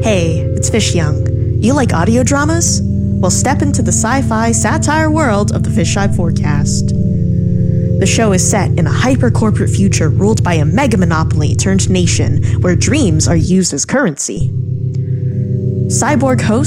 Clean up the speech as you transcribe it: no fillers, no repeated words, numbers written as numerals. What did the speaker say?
Hey, it's Fish Young. You like audio dramas? Well, step into the sci-fi satire world of the Fisheye Forecast. The show is set in a hyper-corporate future ruled by a mega monopoly turned nation where dreams are used as currency. Cyborg host